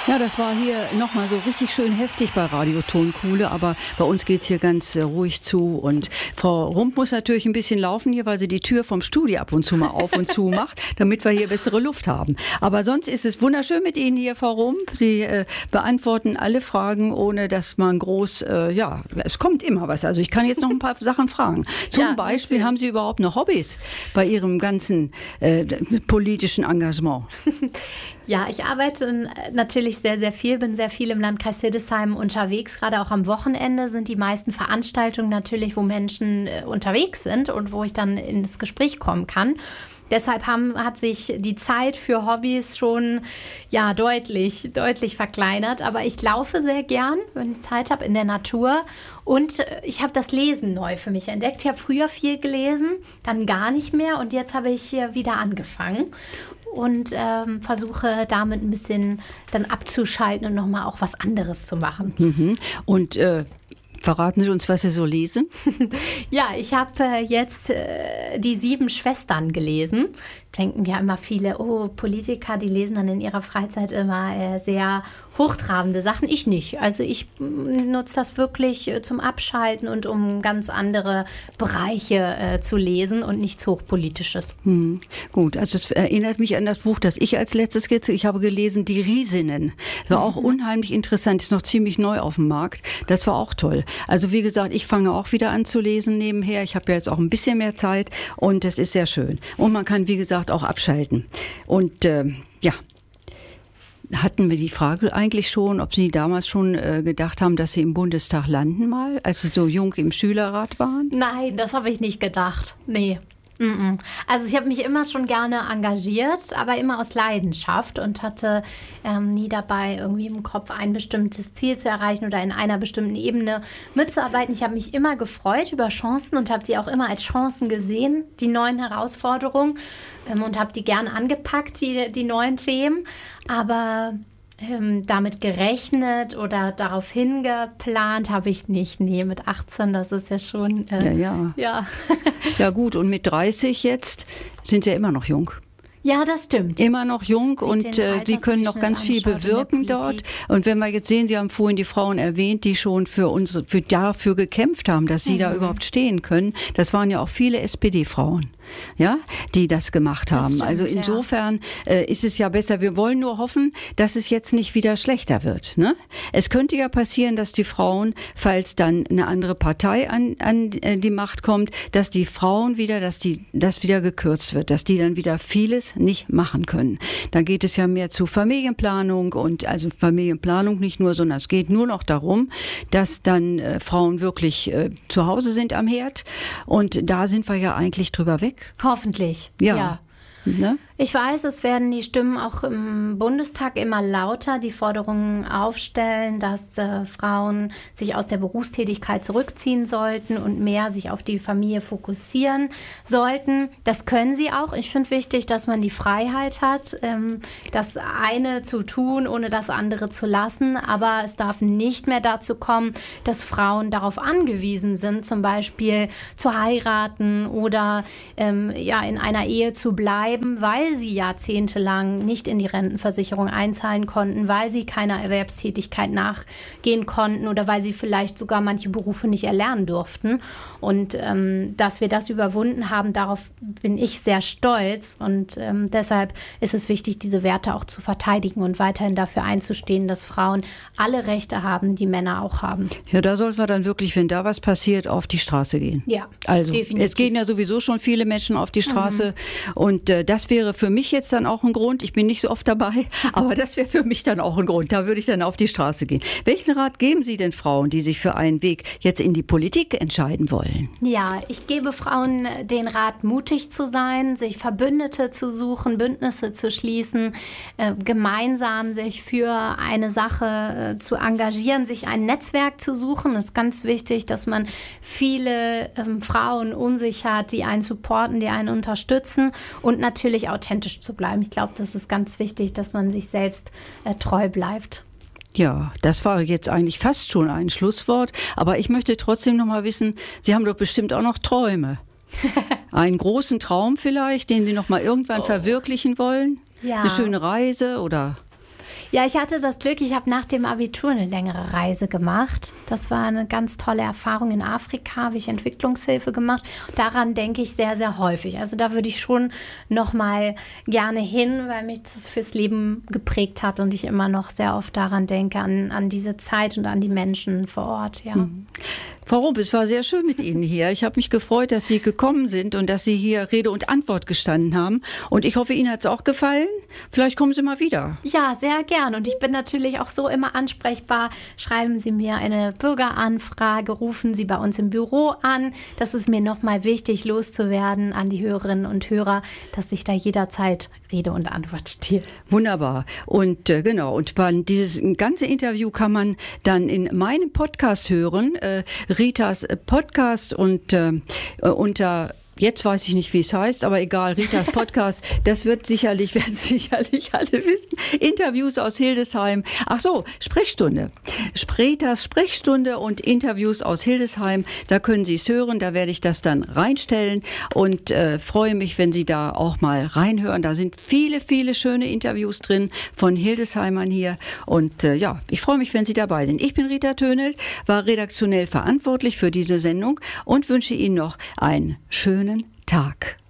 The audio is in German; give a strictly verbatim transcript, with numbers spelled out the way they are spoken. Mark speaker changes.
Speaker 1: Ja, das war hier nochmal so richtig schön heftig bei Radio Tonkuhle, aber bei uns geht's hier ganz äh, ruhig zu und Frau Rump muss natürlich ein bisschen laufen hier, weil sie die Tür vom Studio ab und zu mal auf und zu macht, damit wir hier bessere Luft haben. Aber sonst ist es wunderschön mit Ihnen hier, Frau Rump. Sie äh, beantworten alle Fragen, ohne dass man groß, äh, ja, es kommt immer was. Also ich kann jetzt noch ein paar Sachen fragen. Zum
Speaker 2: Ja,
Speaker 1: Beispiel,
Speaker 2: natürlich.
Speaker 1: haben Sie überhaupt noch Hobbys bei Ihrem ganzen äh, politischen Engagement?
Speaker 2: Ja, ich arbeite natürlich sehr, sehr viel, bin sehr viel im Landkreis Hildesheim unterwegs. Gerade auch am Wochenende sind die meisten Veranstaltungen natürlich, wo Menschen äh, unterwegs sind und wo ich dann ins Gespräch kommen kann. Deshalb haben, hat sich die Zeit für Hobbys schon ja, deutlich, deutlich verkleinert. Aber ich laufe sehr gern, wenn ich Zeit habe, in der Natur. Und äh, ich habe das Lesen neu für mich entdeckt. Ich habe früher viel gelesen, dann gar nicht mehr. Und jetzt habe ich äh, wieder angefangen. Und ähm, versuche damit ein bisschen dann abzuschalten und nochmal auch was anderes zu machen.
Speaker 1: Mhm. Und äh, verraten Sie uns, was Sie so lesen?
Speaker 2: Ja, ich habe äh, jetzt äh, die Sieben Schwestern gelesen. Denken ja immer viele, oh, Politiker, die lesen dann in ihrer Freizeit immer äh, sehr hochtrabende Sachen. Ich nicht. Also ich m, nutze das wirklich äh, zum Abschalten und um ganz andere Bereiche äh, zu lesen und nichts Hochpolitisches.
Speaker 1: Hm. Gut, also es erinnert mich an das Buch, das ich als letztes skizze. Ich habe gelesen, Die Riesinnen. Das war auch unheimlich interessant, ist noch ziemlich neu auf dem Markt. Das war auch toll. Also wie gesagt, ich fange auch wieder an zu lesen nebenher. Ich habe ja jetzt auch ein bisschen mehr Zeit und es ist sehr schön. Und man kann, wie gesagt, auch abschalten. Und äh, ja, hatten wir die Frage eigentlich schon, ob Sie damals schon äh, gedacht haben, dass Sie im Bundestag landen mal, als Sie so jung im Schülerrat waren?
Speaker 2: Nein, das habe ich nicht gedacht. Nee. Mm-mm. Also ich habe mich immer schon gerne engagiert, aber immer aus Leidenschaft und hatte ähm, nie dabei irgendwie im Kopf ein bestimmtes Ziel zu erreichen oder in einer bestimmten Ebene mitzuarbeiten. Ich habe mich immer gefreut über Chancen und habe die auch immer als Chancen gesehen, die neuen Herausforderungen, ähm, und habe die gerne angepackt, die, die neuen Themen, aber ähm, damit gerechnet oder darauf hingeplant habe ich nicht. Nee, mit achtzehn, das ist ja schon... Äh,
Speaker 1: Ja, ja.
Speaker 2: Ja.
Speaker 1: Ja gut, und mit dreißig jetzt sind Sie ja immer noch jung.
Speaker 2: Ja, das stimmt.
Speaker 1: Immer noch jung
Speaker 2: Sich
Speaker 1: und
Speaker 2: den
Speaker 1: äh, Sie können noch ganz viel
Speaker 2: Altersdurchschnitt
Speaker 1: bewirken
Speaker 2: anschaut in der
Speaker 1: dort.
Speaker 2: Politik.
Speaker 1: Und wenn wir jetzt sehen, Sie haben vorhin die Frauen erwähnt, die schon für uns für, dafür gekämpft haben, dass sie
Speaker 2: Mhm.
Speaker 1: da überhaupt stehen können. Das waren ja auch viele S P D-Frauen, ja, die das gemacht
Speaker 2: Das
Speaker 1: haben.
Speaker 2: stimmt,
Speaker 1: also insofern äh, ist es ja besser. Wir wollen nur hoffen, dass es jetzt nicht wieder schlechter wird. Ne? Es könnte ja passieren, dass die Frauen, falls dann eine andere Partei an, an die Macht kommt, dass die Frauen wieder, dass die das wieder gekürzt wird, dass die dann wieder vieles nicht machen können. Da geht es ja mehr zu Familienplanung und also Familienplanung nicht nur, sondern es geht nur noch darum, dass dann äh, Frauen wirklich äh, zu Hause sind am Herd und da sind wir ja eigentlich drüber weg.
Speaker 2: Hoffentlich.
Speaker 1: Ja.
Speaker 2: Ja.
Speaker 1: Ne?
Speaker 2: Ich weiß, es werden die Stimmen auch im Bundestag immer lauter, die Forderungen aufstellen, dass äh, Frauen sich aus der Berufstätigkeit zurückziehen sollten und mehr sich auf die Familie fokussieren sollten. Das können sie auch. Ich finde wichtig, dass man die Freiheit hat, ähm, das eine zu tun, ohne das andere zu lassen. Aber es darf nicht mehr dazu kommen, dass Frauen darauf angewiesen sind, zum Beispiel zu heiraten oder ähm, ja, in einer Ehe zu bleiben, weil sie jahrzehntelang nicht in die Rentenversicherung einzahlen konnten, weil sie keiner Erwerbstätigkeit nachgehen konnten oder weil sie vielleicht sogar manche Berufe nicht erlernen durften. Und ähm, dass wir das überwunden haben, darauf bin ich sehr stolz. Und ähm, deshalb ist es wichtig, diese Werte auch zu verteidigen und weiterhin dafür einzustehen, dass Frauen alle Rechte haben, die Männer auch haben.
Speaker 1: Ja, da sollten wir dann wirklich, wenn da was passiert, auf die Straße gehen.
Speaker 2: Ja,
Speaker 1: also
Speaker 2: definitiv.
Speaker 1: Es gehen ja sowieso schon viele Menschen auf die Straße mhm. und äh, das wäre für mich jetzt dann auch ein Grund, ich bin nicht so oft dabei, aber das wäre für mich dann auch ein Grund, da würde ich dann auf die Straße gehen. Welchen Rat geben Sie denn Frauen, die sich für einen Weg jetzt in die Politik entscheiden wollen?
Speaker 2: Ja, ich gebe Frauen den Rat, mutig zu sein, sich Verbündete zu suchen, Bündnisse zu schließen, äh, gemeinsam sich für eine Sache äh, zu engagieren, sich ein Netzwerk zu suchen. Es ist ganz wichtig, dass man viele ähm, Frauen um sich hat, die einen supporten, die einen unterstützen und natürlich authentisch zu bleiben. Ich glaube, das ist ganz wichtig, dass man sich selbst äh, treu bleibt.
Speaker 1: Ja, das war jetzt eigentlich fast schon ein Schlusswort, aber ich möchte trotzdem noch mal wissen, Sie haben doch bestimmt auch noch Träume. Einen großen Traum vielleicht, den Sie noch mal irgendwann oh. verwirklichen wollen?
Speaker 2: Ja.
Speaker 1: Eine schöne Reise oder...
Speaker 2: Ja, ich hatte das Glück, ich habe nach dem Abitur eine längere Reise gemacht. Das war eine ganz tolle Erfahrung in Afrika, habe ich Entwicklungshilfe gemacht. Daran denke ich sehr, sehr häufig. Also da würde ich schon noch mal gerne hin, weil mich das fürs Leben geprägt hat und ich immer noch sehr oft daran denke, an, an diese Zeit und an die Menschen vor Ort. Ja.
Speaker 1: Mhm. Frau Rump, es war sehr schön mit Ihnen hier. Ich habe mich gefreut, dass Sie gekommen sind und dass Sie hier Rede und Antwort gestanden haben. Und ich hoffe, Ihnen hat es auch gefallen. Vielleicht kommen Sie mal wieder.
Speaker 2: Ja, sehr gern. Und ich bin natürlich auch so immer ansprechbar. Schreiben Sie mir eine Bürgeranfrage, rufen Sie bei uns im Büro an. Das ist mir nochmal wichtig, loszuwerden an die Hörerinnen und Hörer, dass ich da jederzeit Rede und Antwort stehe.
Speaker 1: Wunderbar. Und äh, genau, und dieses ganze Interview kann man dann in meinem Podcast hören. Äh, Ritas Podcast und äh, unter Jetzt weiß ich nicht, wie es heißt, aber egal, Ritas Podcast, das wird sicherlich, werden sicherlich alle wissen. Interviews aus Hildesheim. Ach so, Sprechstunde. Ritas Sprechstunde und Interviews aus Hildesheim. Da können Sie es hören, da werde ich das dann reinstellen und äh, freue mich, wenn Sie da auch mal reinhören. Da sind viele, viele schöne Interviews drin von Hildesheimern hier und äh, ja, ich freue mich, wenn Sie dabei sind. Ich bin Rita Tönelt, war redaktionell verantwortlich für diese Sendung und wünsche Ihnen noch einen schönen Tag.